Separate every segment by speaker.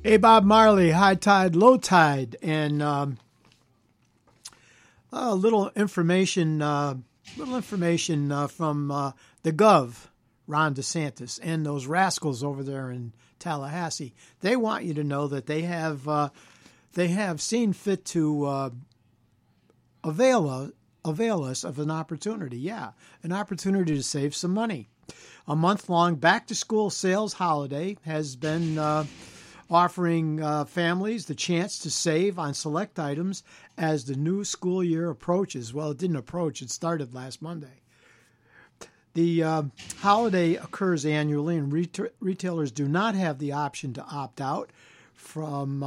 Speaker 1: Hey, Bob Marley, high tide, low tide, and a little information from the Gov, Ron DeSantis, and those rascals over there in Tallahassee. They want you to know that they have seen fit to avail us of an opportunity. Yeah, an opportunity to save some money. A month-long back-to-school sales holiday has been offering families the chance to save on select items as the new school year approaches. Well, it didn't approach. It started last Monday. The holiday occurs annually, and retailers do not have the option to opt out. From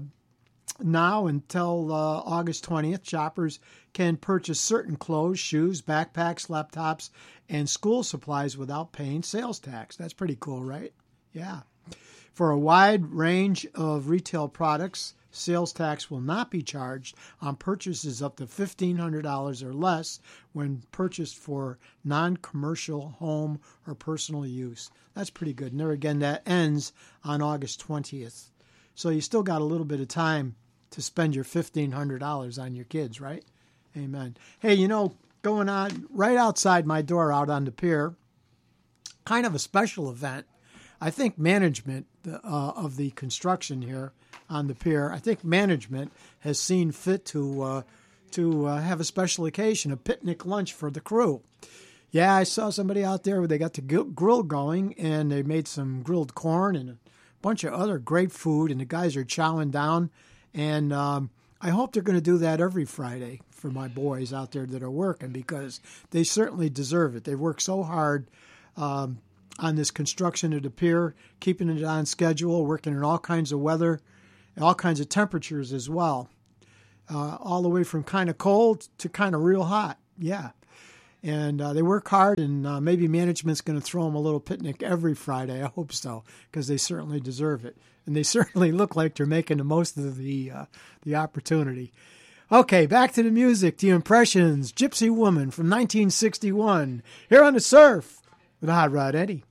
Speaker 1: now until August 20th, shoppers can purchase certain clothes, shoes, backpacks, laptops, and school supplies without paying sales tax. That's pretty cool, right? Yeah. For a wide range of retail products, sales tax will not be charged on purchases up to $1,500 or less when purchased for non-commercial home or personal use. That's pretty good. And there again, that ends on August 20th. So you still got a little bit of time to spend your $1,500 on your kids, right? Amen. Hey, going on right outside my door out on the pier, kind of a special event. I think management of the construction here on the pier, I think management has seen fit to have a special occasion, a picnic lunch for the crew. Yeah, I saw somebody out there where they got the grill going, and they made some grilled corn and a bunch of other great food, and the guys are chowing down. And I hope they're going to do that every Friday for my boys out there that are working, because they certainly deserve it. They work so hard on this construction of the pier, keeping it on schedule, working in all kinds of weather, and all kinds of temperatures as well, all the way from kind of cold to kind of real hot. Yeah. And they work hard, and maybe management's going to throw them a little picnic every Friday. I hope so, because they certainly deserve it. And they certainly look like they're making the most of the opportunity. Okay, back to the music. The Impressions, Gypsy Woman from 1961. Here on the Surf with Hot Rod Eddie.